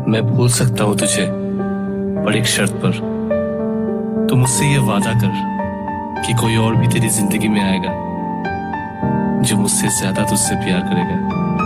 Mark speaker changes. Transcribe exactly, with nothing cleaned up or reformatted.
Speaker 1: मैं भूल सकता हूँ तुझे, पर एक शर्त पर। तू मुझसे ये वादा कर कि कोई और भी तेरी जिंदगी में आएगा जो मुझसे ज्यादा तुझसे प्यार करेगा।